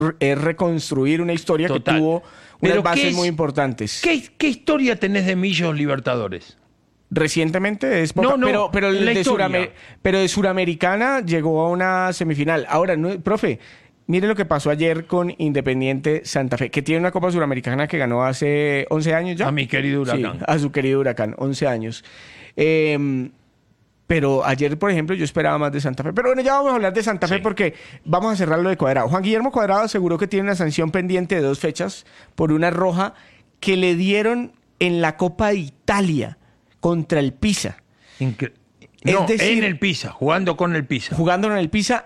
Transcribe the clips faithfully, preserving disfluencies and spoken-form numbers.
es reconstruir una historia Total. que tuvo unas Pero bases ¿qué es- muy importantes. ¿Qué, ¿Qué historia tenés de Millos Libertadores? Recientemente es poca, No, no, pero, pero, en la de historia. Suramer- pero de Suramericana llegó a una semifinal. Ahora, no, profe, mire lo que pasó ayer con Independiente Santa Fe, que tiene una Copa Suramericana que ganó hace once años ya. A mi querido Huracán. Sí, a su querido Huracán, once años. Eh, pero ayer, por ejemplo, yo esperaba más de Santa Fe. Pero bueno, ya vamos a hablar de Santa Fe Sí. porque vamos a cerrar lo de Cuadrado. Juan Guillermo Cuadrado aseguró que tiene una sanción pendiente de dos fechas por una roja que le dieron en la Copa de Italia contra el Pisa. Incre- Es no, decir- en el Pisa, jugando con el Pisa. Jugando en el Pisa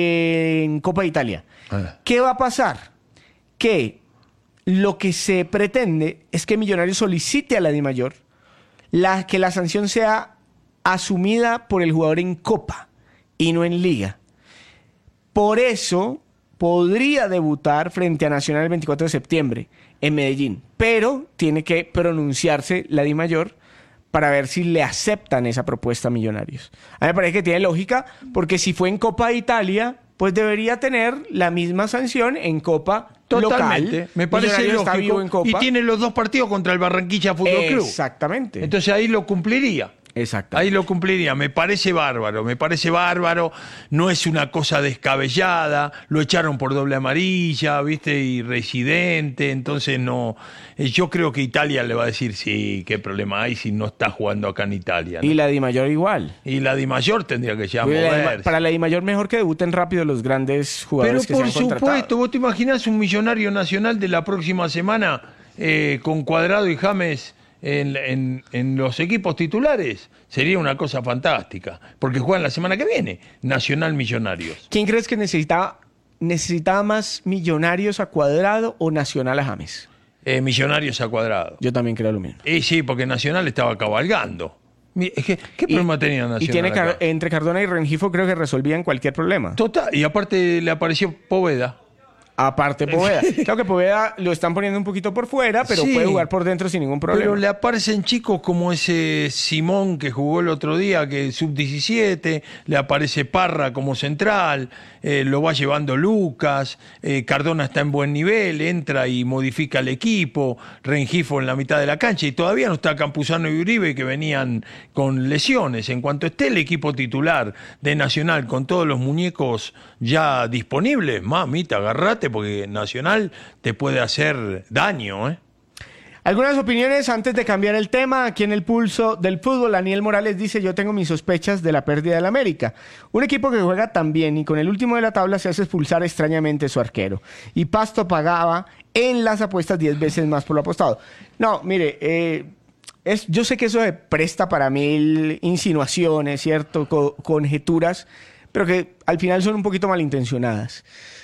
en Copa de Italia. Ah. ¿Qué va a pasar? Que lo que se pretende es que Millonarios solicite a la DIMAYOR la, que la sanción sea asumida por el jugador en Copa y no en Liga. Por eso podría debutar frente a Nacional el veinticuatro de septiembre en Medellín, pero tiene que pronunciarse la DIMAYOR para ver si le aceptan esa propuesta a Millonarios. A mí me parece que tiene lógica, porque si fue en Copa de Italia, pues debería tener la misma sanción en Copa Totalmente, local. me parece Millonarios está vivo en lógico. Copa. Y tiene los dos partidos contra el Barranquilla Fútbol Club. Exactamente. Entonces ahí lo cumpliría. Exactamente. Ahí lo cumpliría. Me parece bárbaro, me parece bárbaro. No es una cosa descabellada. Lo echaron por doble amarilla, ¿viste? Y residente. Entonces no. eh, Yo creo que Italia le va a decir, sí, qué problema hay si no está jugando acá en Italia, ¿no? Y la DIMAYOR igual. Y la DIMAYOR tendría que ya La Di- moverse. Para la DIMAYOR mejor que debuten rápido los grandes Pero jugadores que por se han contratado. supuesto, ¿vos te imaginás un millonario nacional de la próxima semana eh, con Cuadrado y James en, en- en los equipos titulares? Sería una cosa fantástica, porque juegan la semana que viene, Nacional Millonarios. ¿Quién crees que necesitaba, necesitaba más Millonarios a Cuadrado o Nacional a James? Eh, millonarios a Cuadrado. Yo también creo lo mismo. Y sí, porque Nacional estaba cabalgando. Mi- es que, ¿Qué Y- problema tenía Nacional Y tiene Car- acá? entre Cardona y Rengifo creo que resolvían cualquier problema. Total, y aparte le apareció Poveda. Aparte Poveda. Claro que Poveda lo están poniendo un poquito por fuera, pero Sí. puede jugar por dentro sin ningún problema. Pero le aparecen chicos como ese Simón que jugó el otro día, que es sub diecisiete, le aparece Parra como central, eh, lo va llevando Lucas, eh, Cardona está en buen nivel, entra y modifica el equipo, Rengifo en la mitad de la cancha, y todavía no está Campuzano y Uribe, que venían con lesiones. En cuanto esté el equipo titular de Nacional con todos los muñecos ya disponibles, mamita, agarrate, porque Nacional te puede hacer daño, ¿eh? Algunas opiniones antes de cambiar el tema. Aquí en el pulso del fútbol, Daniel Morales dice: yo tengo mis sospechas de la pérdida del América. Un equipo que juega tan bien y con el último de la tabla se hace expulsar extrañamente su arquero. Y Pasto pagaba en las apuestas diez veces más por lo apostado. No, mire, eh, es, yo sé que eso se presta para mil insinuaciones, ¿cierto? Co- conjeturas, pero que al final son un poquito malintencionadas.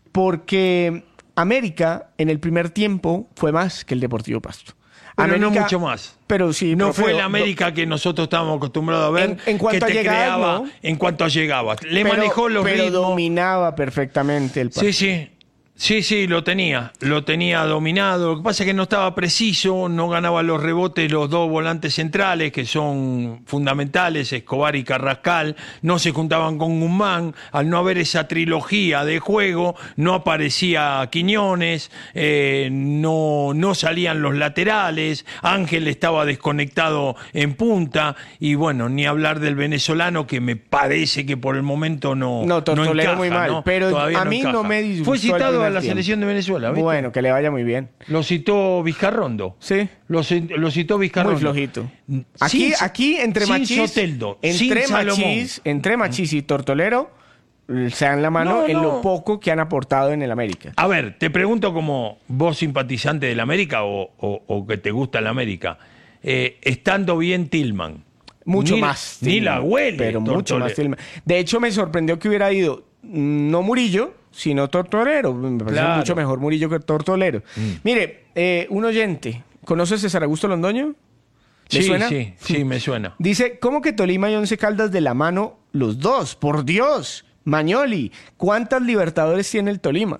Porque América en el primer tiempo fue más que el Deportivo Pasto. Pero América, no mucho más. Pero sí, No profe, fue do- la América que nosotros estábamos acostumbrados a ver, En- en cuanto que te a llegadas, creaba no. en cuanto llegaba. Le pero- manejó los pero ritmos. dominaba perfectamente el partido. Sí, sí. Sí, sí, lo tenía, lo tenía dominado. Lo que pasa es que no estaba preciso, no ganaba los rebotes los dos volantes centrales, que son fundamentales, Escobar y Carrascal, no se juntaban con Guzmán. Al no haber esa trilogía de juego, no aparecía Quiñones, eh, no, no salían los laterales, Ángel estaba desconectado en punta, y bueno, ni hablar del venezolano, que me parece que por el momento no No, Tortolero encaja, muy mal, ¿no? pero Todavía a mí no encaja. me disgustó Fue el citado primer a la tiempo. selección de Venezuela, ¿viste? Bueno, que le vaya muy bien. Lo citó Vizcarrondo. Sí. Lo, ci- lo citó Vizcarrondo. Muy flojito. Aquí, Sin- aquí entre sin Machís, Soteldo, entre sin Salomón. Machís, entre Machís y Tortolero, se dan la mano No, en no. lo poco que han aportado en el América. A ver, te pregunto como vos simpatizante del América o, o- o que te gusta el América. Eh, estando bien Tillman. Mucho Ni- más. Ni Tillman, la huele. Pero mucho Tortolero. más Tillman. De hecho, me sorprendió que hubiera ido mm, no Murillo, sino Tortolero. Me parece Claro. mucho mejor Murillo que Tortolero. Mire, eh, un oyente, ¿conoces a César Augusto Londoño? ¿Le Sí, suena? sí, sí, me suena. Dice, ¿cómo que Tolima y Once Caldas de la mano los dos? ¡Por Dios! Mañoli, ¿cuántas Libertadores tiene el Tolima?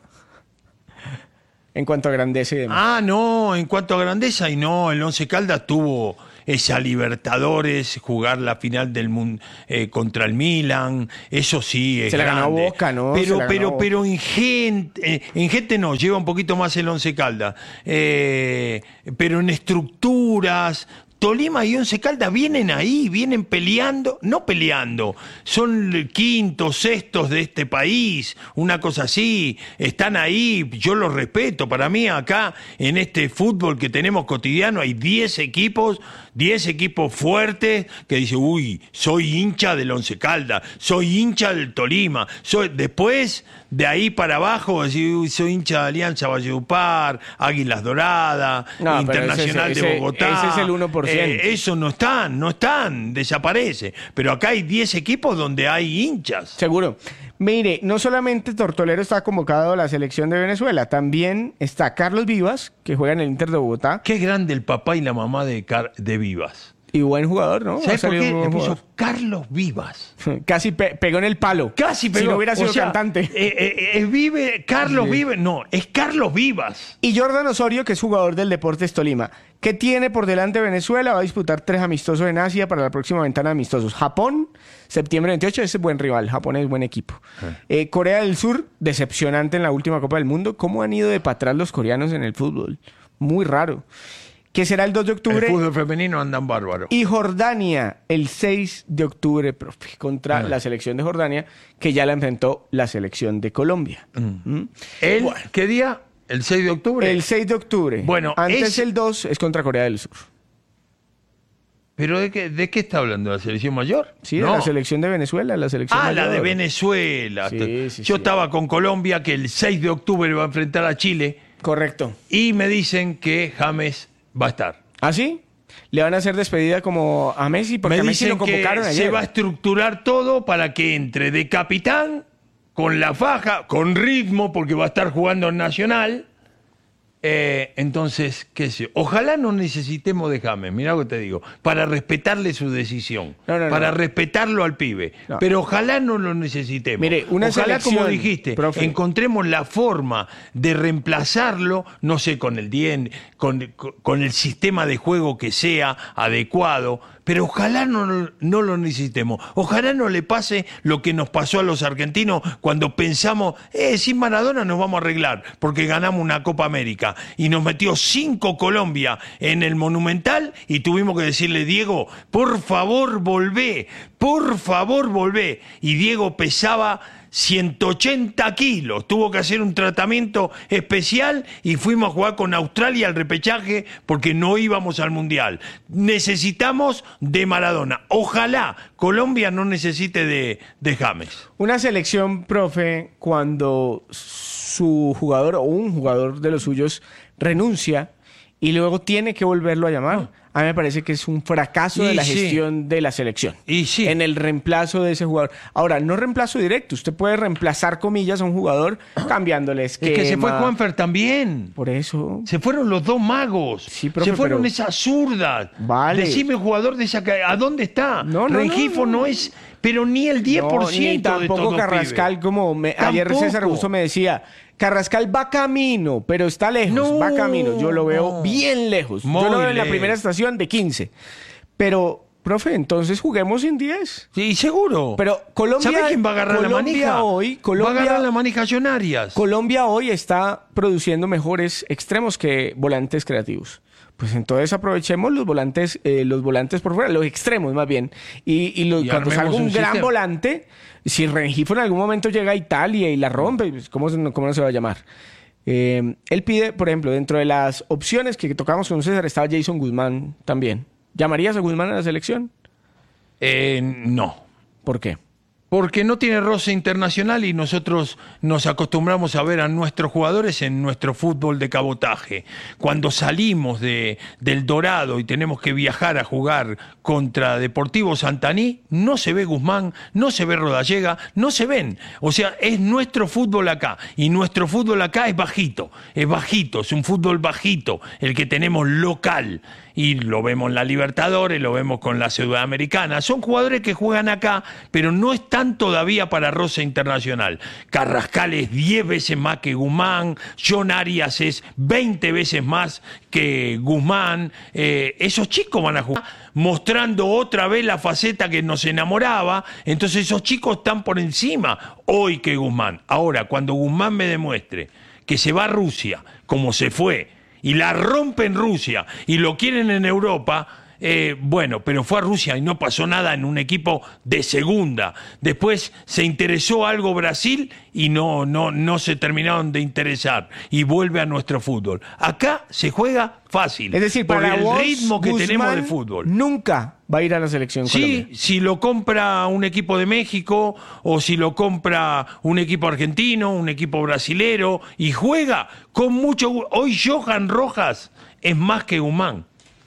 En cuanto a grandeza y demás. Ah, no, en cuanto a grandeza, y no, el Once Caldas tuvo esa Libertadores, jugar la final del mundo eh, contra el Milan, eso sí es Se la grande. ganó Boca, ¿no? Se Pero, la ganó pero, Boca. pero en gente, eh, en gente no, lleva un poquito más el Once Caldas. Eh, pero en estructuras, Tolima y Once Caldas vienen ahí, vienen peleando, no peleando, son quintos, sextos de este país, una cosa así, están ahí, yo los respeto. Para mí acá, en este fútbol que tenemos cotidiano, hay diez equipos, diez equipos fuertes que dicen, uy, soy hincha del Once Caldas, soy hincha del Tolima, soy... después de ahí para abajo, decir, uy, soy hincha de Alianza Valledupar, Águilas Doradas, No, pero Internacional ese- de ese- Bogotá. ese es el uno por ciento. Eh, eso no están, no están, desaparece. Pero acá hay diez equipos donde hay hinchas. Seguro. Mire, no solamente Tortolero está convocado a la selección de Venezuela, también está Carlos Vivas, que juega en el Inter de Bogotá, Qué grande el papá y la mamá de, Car- de Vivas. y buen jugador, ¿no? ¿Sabes Ha por salido qué? un Le buen puso jugador. Carlos Vivas. Casi pe- pegó en el palo. Casi pegó. Si no hubiera O sido sea, cantante. eh, eh, eh, vive, Carlos Sí. Vive, no, es Carlos Vivas. Y Jordan Osorio, que es jugador del Deportes Tolima. ¿Qué tiene por delante Venezuela? Va a disputar tres amistosos en Asia para la próxima ventana de amistosos. Japón, septiembre veintiocho, ese es buen rival. Japón es buen equipo. Eh, Corea del Sur, decepcionante en la última Copa del Mundo. ¿Cómo han ido de para atrás los coreanos en el fútbol? Muy raro. Que será el dos de El octubre. fútbol femenino andan bárbaro. Y Jordania, el seis de octubre, profe, contra la selección de Jordania, que ya la enfrentó la selección de Colombia. ¿Mm? ¿El, Bueno. ¿Qué día? ¿El seis de octubre? El seis de octubre. Bueno, antes es- el dos es contra Corea del Sur. ¿Pero de qué, de qué está hablando? ¿De la selección mayor? Sí, No. de la selección de Venezuela, la selección Ah, la mayor. de Venezuela. Sí, sí, Yo sí. estaba con Colombia, que el seis de octubre va a enfrentar a Chile, Correcto. y me dicen que James va a estar. ¿Ah, sí? Le van a hacer despedida como a Messi, porque Me a Messi dicen lo convocaron que ayer. se va a estructurar todo para que entre de capitán, con la faja, con ritmo, porque va a estar jugando en Nacional. Eh, entonces, qué sé yo. Ojalá no necesitemos de James, mirá lo que te digo, para respetarle su decisión, No, no, para no. respetarlo al pibe. No. Pero ojalá no lo necesitemos. Mire, una ojalá, como selección, dijiste, profe. encontremos la forma de reemplazarlo, no sé, con el dien, con, con el sistema de juego que sea adecuado, pero ojalá no, no lo necesitemos. Ojalá no le pase lo que nos pasó a los argentinos cuando pensamos, eh, sin Maradona nos vamos a arreglar, porque ganamos una Copa América. Y nos metió cinco Colombia en el Monumental y tuvimos que decirle, Diego, por favor volvé, por favor volvé. Y Diego pesaba ciento ochenta kilos, tuvo que hacer un tratamiento especial y fuimos a jugar con Australia al repechaje porque no íbamos al Mundial. Necesitamos de Maradona. Ojalá Colombia no necesite de, de James. Una selección, profe, cuando su jugador o un jugador de los suyos renuncia y luego tiene que volverlo a llamar. A mí me parece que es un fracaso Y de la sí. gestión de la selección. Y sí. En el reemplazo de ese jugador. Ahora, no reemplazo directo. Usted puede reemplazar, comillas, a un jugador cambiándole esquema. Es que se fue Juanfer también. Por eso. Se fueron los dos magos. Sí, profe, se fueron pero- esas zurdas. Vale. Decime, jugador de esa... ca- ¿A dónde está? No, no, Rengifo no, no, no. es... Pero ni el diez por No, ni ciento de tampoco todos Carrascal, pibes. como me- ayer Tampoco. César Augusto me decía, Carrascal va camino, pero está lejos, No, va camino. Yo lo veo no. bien lejos. Muy Yo lo veo en la lejos. primera estación de quince. Pero, profe, entonces juguemos sin diez. Sí, seguro. Pero Colombia- ¿Sabe quién va a agarrar la Colombia manija? hoy- Colombia- va a agarrar la manija Jonarias. Colombia hoy está produciendo mejores extremos que volantes creativos. Pues entonces aprovechemos los volantes, eh, los volantes por fuera, los extremos más bien. Y, y los- Y cuando armemos salga un un gran sistema. volante, si Rengifo en algún momento llega a Italia y la rompe, pues, ¿cómo, se- cómo no se va a llamar? Eh, él pide, por ejemplo, dentro de las opciones que tocamos con César, estaba Jason Guzmán también. ¿Llamarías a Guzmán a la selección? Eh, no. ¿Por qué? Porque no tiene roce internacional y nosotros nos acostumbramos a ver a nuestros jugadores en nuestro fútbol de cabotaje. Cuando salimos de, del Dorado y tenemos que viajar a jugar contra Deportivo Santaní, no se ve Guzmán, no se ve Rodallega, no se ven. O sea, es nuestro fútbol acá. Y nuestro fútbol acá es bajito, es bajito, es un fútbol bajito, el que tenemos local. y lo vemos en la Libertadores, lo vemos con la Sudamericana. Son jugadores que juegan acá, pero no están todavía para roce internacional. Carrascal es diez veces más que Guzmán, John Arias es veinte veces más que Guzmán. Eh, esos chicos van a jugar mostrando otra vez la faceta que nos enamoraba. Entonces esos chicos están por encima hoy que Guzmán. Ahora, cuando Guzmán me demuestre que se va a Rusia, como se fue, y la rompe en Rusia, y lo quieren en Europa, eh, bueno, pero fue a Rusia y no pasó nada en un equipo de segunda. Después se interesó algo Brasil y no, no, no se terminaron de interesar, y vuelve a nuestro fútbol. Acá se juega fácil, es decir, por para el vos, ritmo que Guzmán tenemos de fútbol. Nunca va a ir a la selección Sí, colombiana. si lo compra un equipo de México, o si lo compra un equipo argentino, un equipo brasilero, y juega con mucho... Hoy Johan Rojas es más que Guzmán.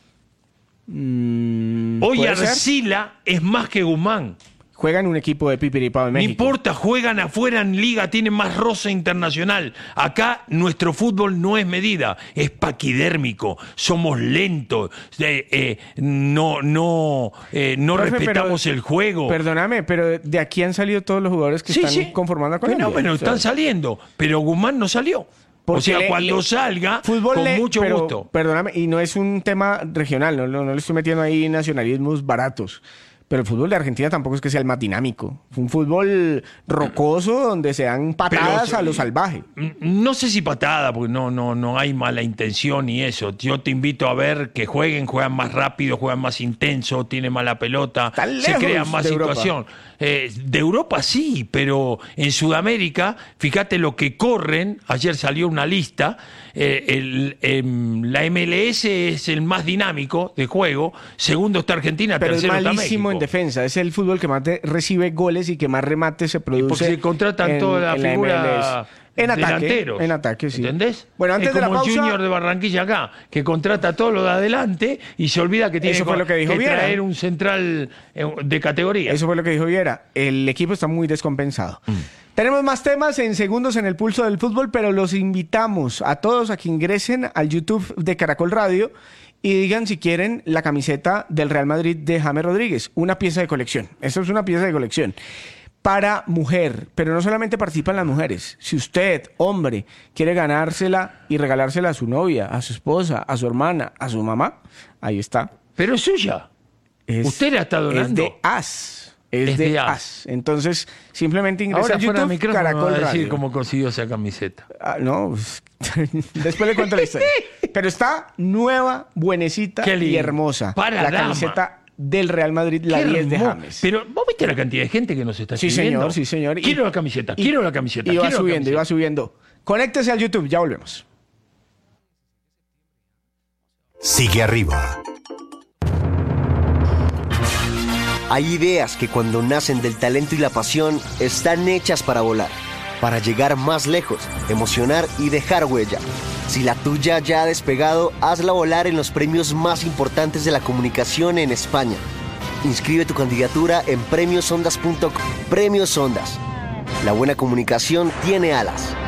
Mm, Hoy ¿puede ser? Arcila es más que Guzmán. Juega en un equipo de Pipiripao en No México. importa, juegan afuera en liga, tienen más roce internacional. Acá nuestro fútbol no es medida, es paquidérmico, somos lentos, eh, eh, no, no, eh, no Profe, respetamos pero- el juego. Perdóname, pero de aquí han salido todos los jugadores que Sí, están sí. conformando a Colombia. Fenómeno, O sea, están saliendo, pero Guzmán no salió. O porque sea, le- cuando le- salga, fútbol con le- mucho pero, gusto. Perdóname, y no es un tema regional, no, no, no le estoy metiendo ahí nacionalismos baratos. Pero el fútbol de Argentina tampoco es que sea el más dinámico. Es un fútbol rocoso donde se dan patadas Pero- a lo salvaje. No sé si patada, porque no, no, no hay mala intención ni eso. Yo te invito a ver que jueguen, juegan más rápido, juegan más intenso, tienen mala pelota, Están se lejos crea más de Europa. situación. Eh, de Europa sí, pero en Sudamérica, fíjate lo que corren. Ayer salió una lista. eh, el, em, la M L S es el más dinámico de juego. Segundo está Argentina, Pero es tercero está malísimo México. en defensa. Es el fútbol que más de- recibe goles y que más remates se produce. Porque se contratan en- toda la en figura M L S. En ataque. delanteros. En ataque, sí. ¿Entendés? Bueno, antes es de la como pausa. el Junior de Barranquilla acá, que contrata todo lo de adelante y se olvida que tiene Eso fue lo que dijo Viera. traer un central eh, de categoría. Eso fue lo que dijo Viera. El equipo está muy descompensado. Mm. Tenemos más temas en segundos en el pulso del fútbol, pero los invitamos a todos a que ingresen al YouTube de Caracol Radio y digan si quieren la camiseta del Real Madrid de James Rodríguez, una pieza de colección. Eso es una pieza de colección para mujer, pero no solamente participan las mujeres. Si usted, hombre, quiere ganársela y regalársela a su novia, a su esposa, a su hermana, a su mamá, ahí está. Pero es suya. Es- Usted la está donando. Es de As. Es, Es de, de As. As. Entonces, simplemente ingresa Ahora a fuera de YouTube, micrófono me va Caracol a decir Radio. cómo consiguió esa camiseta. Ah, no, pues, después le cuento la historia. Pero está nueva, buenecita Qué y lindo. hermosa. Para la dama. camiseta del Real Madrid, la Qué diez de hermoso. James. Pero vos viste la cantidad de gente que nos está Sí, escribiendo. señor, sí, señor. Y- Quiero la camiseta, y- quiero la camiseta. Y va quiero la subiendo, y va camiseta. subiendo. Conéctese al YouTube, ya volvemos. Sigue arriba. Hay ideas que cuando nacen del talento y la pasión están hechas para volar, para llegar más lejos, emocionar y dejar huella. Si la tuya ya ha despegado, hazla volar en los premios más importantes de la comunicación en España. Inscribe tu candidatura en premios ondas punto com. Premios Ondas. La buena comunicación tiene alas.